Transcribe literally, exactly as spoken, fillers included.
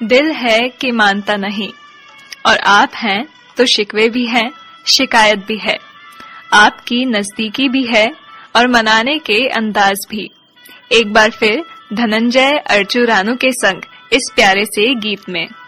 दिल है कि मानता नहीं, और आप हैं तो शिकवे भी हैं, शिकायत भी है। आपकी नजदीकी भी है और मनाने के अंदाज भी। एक बार फिर धनंजय अर्चू रानू के संग इस प्यारे से गीत में।